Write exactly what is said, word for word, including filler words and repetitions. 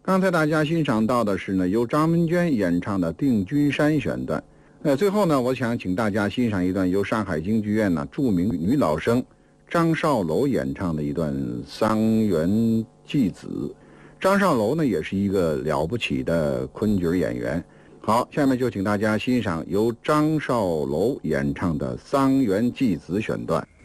刚才大家欣赏到的是呢由张文娟演唱的《定军山》选段。呃，最后呢，我想请大家欣赏一段由上海京剧院呢著名女老生张少楼演唱的一段《桑园祭子》。张少楼呢也是一个了不起的昆曲演员。好，下面就请大家欣赏由张少楼演唱的《桑园祭子》选段。